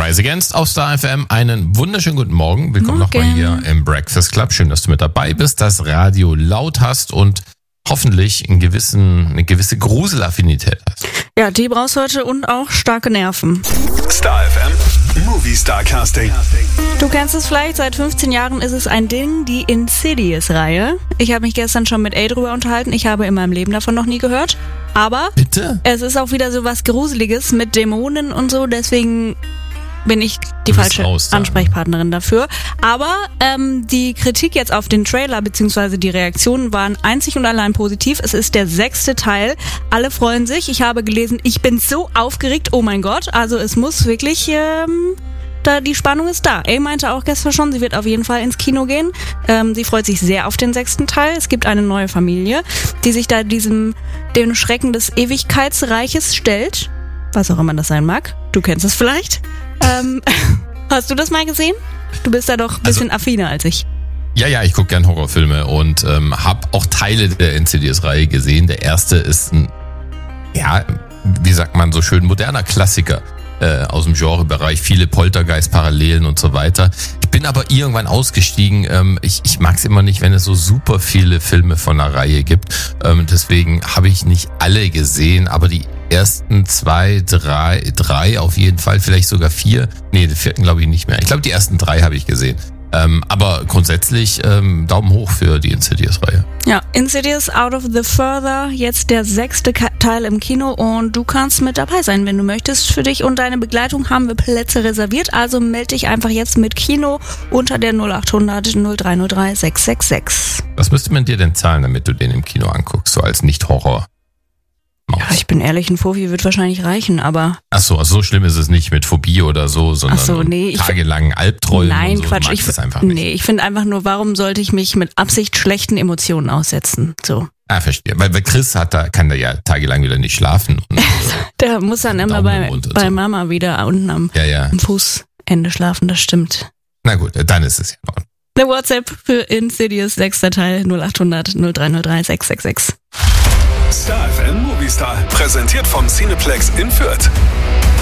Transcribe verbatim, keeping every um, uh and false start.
Rise Against auf Star F M. Einen wunderschönen guten Morgen. Willkommen Morgen. nochmal hier im Breakfast Club. Schön, dass du mit dabei bist, das Radio laut hast und hoffentlich einen gewissen, eine gewisse Gruselaffinität hast. Ja, die brauchst du heute und auch starke Nerven. Star F M Movie Star Casting. Du kennst es vielleicht, seit fünfzehn Jahren ist es ein Ding, die Insidious-Reihe. Ich habe mich gestern schon mit A drüber unterhalten. Ich habe in meinem Leben davon noch nie gehört. Aber Bitte? es ist auch wieder so was Gruseliges mit Dämonen und so, deswegen bin ich die Du bist falsche raus da. Ansprechpartnerin dafür. Aber ähm, die Kritik jetzt auf den Trailer bzw. die Reaktionen waren einzig und allein positiv. Es ist der sechste Teil. Alle freuen sich. Ich habe gelesen, ich bin so aufgeregt. Oh mein Gott. Also es muss wirklich... Ähm, Da, die Spannung ist da. A meinte auch gestern schon, sie wird auf jeden Fall ins Kino gehen. Ähm, sie freut sich sehr auf den sechsten Teil. Es gibt eine neue Familie, die sich da diesem, dem Schrecken des Ewigkeitsreiches stellt. Was auch immer das sein mag. Du kennst es vielleicht. Ähm, hast du das mal gesehen? Du bist da doch ein bisschen also, affiner als ich. Ja, ja, ich gucke gern Horrorfilme und ähm, habe auch Teile der Insidious-Reihe gesehen. Der erste ist ein, ja, wie sagt man so schön, moderner Klassiker. Äh, aus dem Genrebereich, viele Poltergeist-Parallelen und so weiter. Ich bin aber irgendwann ausgestiegen. Ähm, ich ich mag es immer nicht, wenn es so super viele Filme von einer Reihe gibt. Ähm, deswegen habe ich nicht alle gesehen, aber die ersten zwei, drei, drei auf jeden Fall, vielleicht sogar vier. Nee, den vierten glaube ich nicht mehr. Ich glaube, die ersten drei habe ich gesehen. Ähm, aber grundsätzlich ähm, Daumen hoch für die Insidious-Reihe. Ja, Insidious Out of the Further, jetzt der sechste Teil im Kino und du kannst mit dabei sein, wenn du möchtest. Für dich und deine Begleitung haben wir Plätze reserviert, also melde dich einfach jetzt mit Kino unter der null acht hundert null drei null drei sechs sechs sechs. Was müsste man dir denn zahlen, damit du den im Kino anguckst, so als Nicht-Horror? Ja, ich bin ehrlich, ein Fofi wird wahrscheinlich reichen, aber... Ach so, also so schlimm ist es nicht mit Phobie oder so, sondern Ach so, nee, ich tagelangen Albträumen Nein, und so. Quatsch, Du ich magst es einfach nicht. Nee, ich finde einfach nur, warum sollte ich mich mit Absicht schlechten Emotionen aussetzen? So. Ah, verstehe. Weil, weil Chris hat da, kann da ja tagelang wieder nicht schlafen. Und, äh, Der muss dann immer bei, bei so. Mama wieder unten am, ja, ja. am Fußende schlafen, das stimmt. Na gut, dann ist es ja noch. Eine WhatsApp für Insidious, sechster Teil, null acht hundert null drei null drei sechs sechs sechs. Star F M Movie Star, präsentiert vom Cineplex in Fürth.